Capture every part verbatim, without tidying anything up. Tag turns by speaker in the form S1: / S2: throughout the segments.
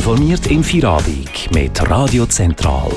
S1: informiert im Feierabend mit Radio Zentral.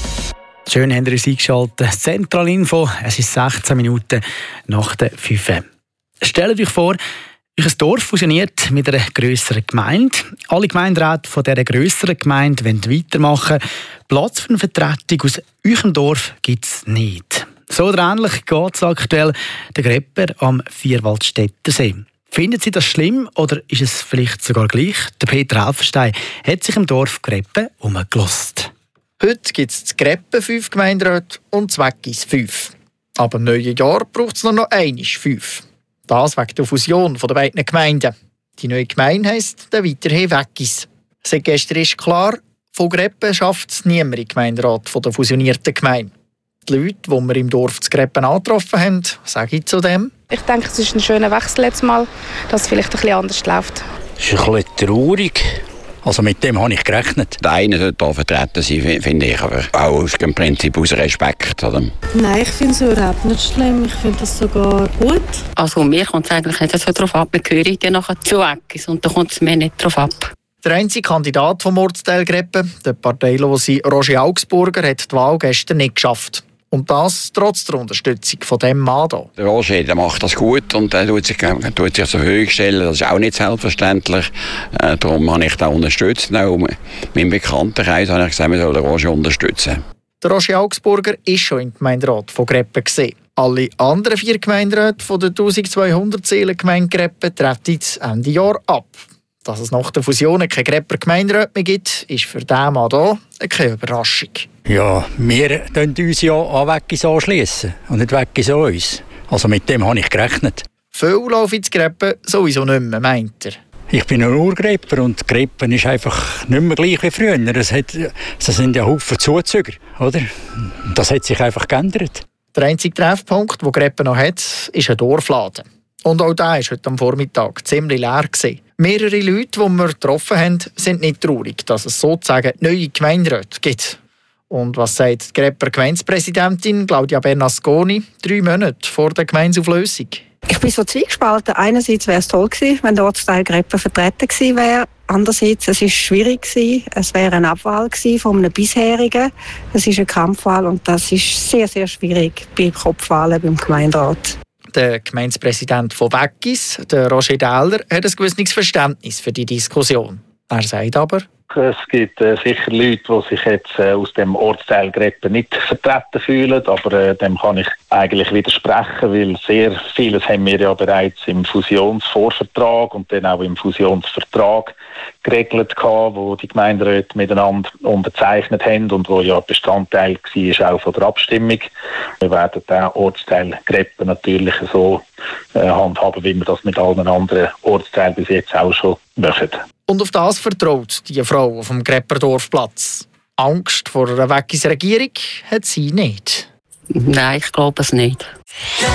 S2: Schön, habt ihr uns eingeschaltet. Zentralinfo, es ist sechzehn Minuten nach der fünf. Stellt euch vor, euer Dorf fusioniert mit einer grösseren Gemeinde. Alle Gemeinderäte von dieser grösseren Gemeinde wollen weitermachen. Platz für eine Vertretung aus eurem Dorf gibt es nicht. So oder ähnlich geht es aktuell den Grepper am Vierwaldstättersee. Finden Sie das schlimm oder ist es vielleicht sogar gleich? Der Peter Helferstein hat sich im Dorf Greppen umgelost.
S3: Heute gibt es in Greppen fünf Gemeinderäte und in Weggis fünf. Aber im neuen Jahr braucht es nur noch einmal fünf. Das wegen der Fusion der beiden Gemeinden. Die neue Gemeinde heisst dann weiterhin Weggis. Seit gestern ist klar, von Greppen schafft es niemand im Gemeinderat der fusionierten Gemeinde. Die Leute, die wir im Dorf zu Greppen angetroffen haben, sage ich zu dem:
S4: Ich denke, es ist ein schöner Wechsel jetzt mal, dass es vielleicht ein bisschen anders läuft.
S5: Es ist ein bisschen traurig. Also mit dem habe ich gerechnet.
S6: Der eine sollte hier vertreten sein, finde ich, aber auch aus dem Prinzip aus Respekt. Oder?
S7: Nein, ich finde es überhaupt nicht schlimm. Ich finde es sogar gut.
S8: Also mir kommt es eigentlich nicht so darauf ab. Wir gehören ja nachher zu Weggis und da kommt es mir nicht darauf ab.
S3: Der einzige Kandidat vom Ortsteil Greppen, der Parteilose Roger Augsburger, hat die Wahl gestern nicht geschafft. Und das trotz der Unterstützung von dem Mann hier.
S6: Der Roger, der macht das gut und er tut sich, tut sich zur Verfügung stellen. Das ist auch nicht selbstverständlich. Äh, darum habe ich da unterstützt. Auch meinem Bekanntenkreis habe ich gesagt, wir sollen den Roger unterstützen.
S3: Der Roger Augsburger ist schon im Gemeinderat von Greppen gesehen. Alle anderen vier Gemeinderäte von der eintausendzweihundert Seelengemeinde Greppen treten jetzt Ende Jahr ab. Dass es nach der Fusion keine Grepper Gemeinderäte mehr gibt, ist für diesen Mann hier keine Überraschung.
S5: Ja, wir schliessen uns ja an Weggis anschliessen und nicht Weggis an uns. Also mit dem habe ich gerechnet.
S3: Viel laufe ich zu Greppen sowieso nicht mehr, meint er.
S5: Ich bin ein Urgrepper und Greppen ist einfach nicht mehr gleich wie früher. Es, hat, es sind ja Haufen Zuzüger, oder? Das hat sich einfach geändert.
S3: Der einzige Treffpunkt, den Greppen noch hat, ist ein Dorfladen. Und auch der war heute am Vormittag ziemlich leer gewesen. Mehrere Leute, die wir getroffen haben, sind nicht traurig, dass es sozusagen neue Gemeinderäte gibt. Und was sagt die Grepper Gemeindepräsidentin Claudia Bernasconi drei Monate vor der Gemeindeauflösung?
S7: Ich bin so zwiegespalten. Einerseits wäre es toll gewesen, wenn der Ortsteil Greppen vertreten gewesen wäre. Andererseits, es war schwierig gewesen. Es wäre eine Abwahl gewesen von einem bisherigen. Es ist eine Kampfwahl und das ist sehr, sehr schwierig bei Kopfwahlen beim Gemeinderat.
S3: Der Gemeindepräsident von Weggis, der Roger Dähler, hat ein gewisses Verständnis für die Diskussion. Er sagt aber:
S9: Es gibt äh, sicher Leute, die sich jetzt äh, aus dem Ortsteil Greppen nicht vertreten fühlen, aber äh, dem kann ich eigentlich widersprechen, weil sehr vieles haben wir ja bereits im Fusionsvorvertrag und dann auch im Fusionsvertrag geregelt gehabt, wo die Gemeinderäte miteinander unterzeichnet haben und wo ja Bestandteil war auch von der Abstimmung. Wir werden den Ortsteil Greppen natürlich so äh, handhaben, wie wir das mit allen anderen Ortsteilen bis jetzt auch schon machen.
S3: Und auf das vertraut die Frau auf dem Grepperdorfplatz. Angst vor einer Weggis Regierung hat sie nicht.
S8: Nein, ich glaube es nicht.